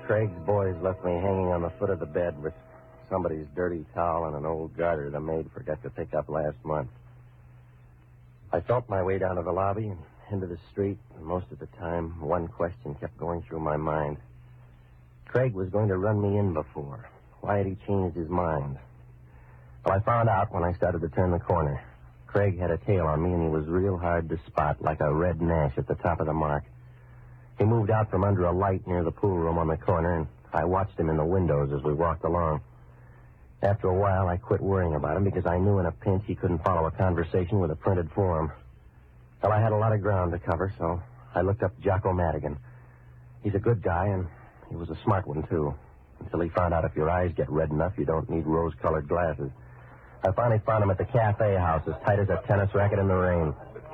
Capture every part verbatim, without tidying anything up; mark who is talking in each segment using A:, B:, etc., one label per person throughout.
A: Craig's boys left me hanging on the foot of the bed with somebody's dirty towel and an old garter the maid forgot to pick up last month. I felt my way down to the lobby and into the street, and most of the time, one question kept going through my mind. Craig was going to run me in before. Why had he changed his mind? Well, I found out when I started to turn the corner. Craig had a tail on me, and he was real hard to spot, like a red Nash at the top of the mark. He moved out from under a light near the pool room on the corner, and I watched him in the windows as we walked along. After a while, I quit worrying about him because I knew in a pinch he couldn't follow a conversation with a printed form. Well, I had a lot of ground to cover, so I looked up Jocko Madigan. He's a good guy, and he was a smart one, too. Until he found out if your eyes get red enough, you don't need rose-colored glasses. I finally found him at the cafe house, as tight as a tennis racket in the rain.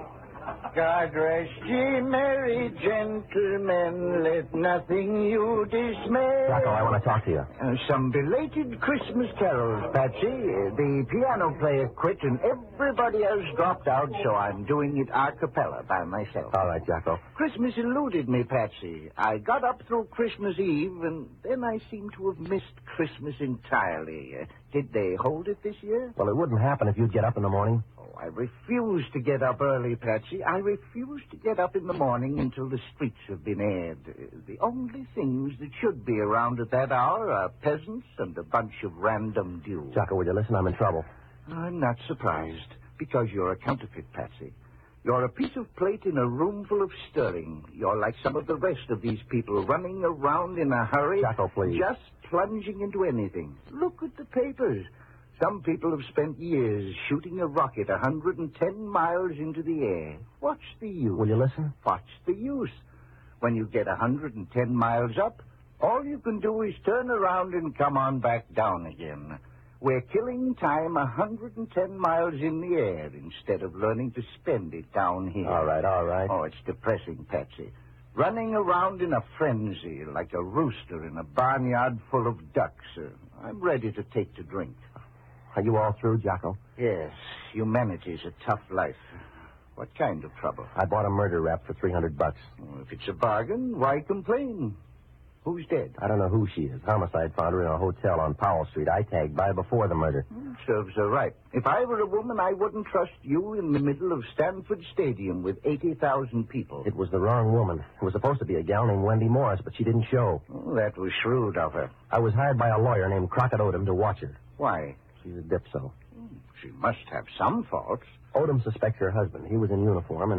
B: God rest ye merry gentlemen, let nothing you dismay.
A: Jocko, I want to talk to you.
B: Uh, some belated Christmas carols, Patsy. The piano player quit and everybody else dropped out, so I'm doing it a cappella by myself.
A: All right, Jocko.
B: Christmas eluded me, Patsy. I got up through Christmas Eve, and then I seem to have missed Christmas entirely. Uh, did they hold it this year?
A: Well, it wouldn't happen if you'd get up in the morning.
B: I refuse to get up early, Patsy. I refuse to get up in the morning until the streets have been aired. The only things that should be around at that hour are peasants and a bunch of random dew.
A: Jocko, will you listen? I'm in trouble.
B: I'm not surprised, because you're a counterfeit, Patsy. You're a piece of plate in a room full of stirring. You're like some of the rest of these people, running around in a hurry.
A: Jocko, please.
B: Just plunging into anything. Look at the papers. Some people have spent years shooting a rocket one hundred ten miles into the air. What's the use?
A: Will you listen?
B: What's the use? When you get one hundred ten miles up, all you can do is turn around and come on back down again. We're killing time one hundred ten miles in the air instead of learning to spend it down here.
A: All right, all right.
B: Oh, it's depressing, Patsy. Running around in a frenzy like a rooster in a barnyard full of ducks. Uh, I'm ready to take to drink.
A: Are you all through, Jocko?
B: Yes, humanity's a tough life. What kind of trouble?
A: I bought a murder rap for three hundred bucks.
B: Well, if it's a bargain, why complain? Who's dead?
A: I don't know who she is. Homicide found her in a hotel on Powell Street. I tagged by before the murder.
B: Mm, serves her right. If I were a woman, I wouldn't trust you in the middle of Stanford Stadium with eighty thousand people.
A: It was the wrong woman. It was supposed to be a gal named Wendy Morris, but she didn't show.
B: Oh, that was shrewd of her.
A: I was hired by a lawyer named Crockett Odom to watch her.
B: Why?
A: She's a dipso.
B: She must have some faults.
A: Odom suspects her husband. He was in uniform, and